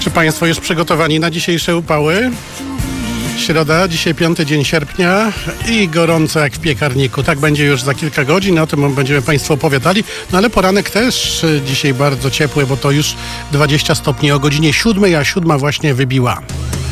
Czy Państwo już przygotowani na dzisiejsze upały? Środa, dzisiaj 5 dzień sierpnia i gorąco jak w piekarniku. Tak będzie już za kilka godzin, o tym będziemy Państwu opowiadali. No ale poranek też dzisiaj bardzo ciepły, bo to już 20 stopni o godzinie 7, a 7 właśnie wybiła.